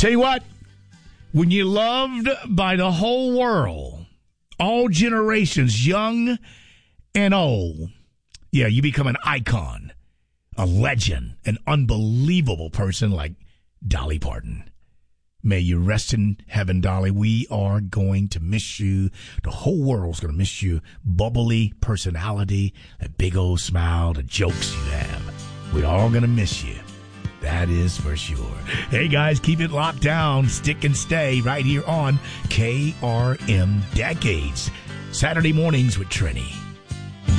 Tell you what, when you're loved by the whole world, all generations, young and old, yeah, you become an icon, a legend, an unbelievable person like Dolly Parton. May you rest in heaven, Dolly. We are going to miss you. The whole world's going to miss you. Bubbly personality, that big old smile, the jokes you have. We're all going to miss you. That is for sure. Hey, guys, keep it locked down. Stick and stay right here on KRM Decades. Saturday mornings with Trini.